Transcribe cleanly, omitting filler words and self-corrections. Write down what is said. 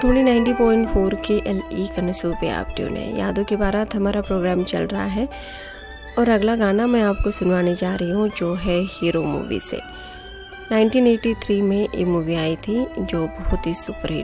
सोनी 90.4 के LE कनसू पे आप ट्यून है। यादों की बारात हमारा प्रोग्राम चल रहा है और अगला गाना मैं आपको सुनवाने जा रही हूँ जो है हीरो मूवी से। 1983 में ये मूवी आई थी जो बहुत ही सुपरहिट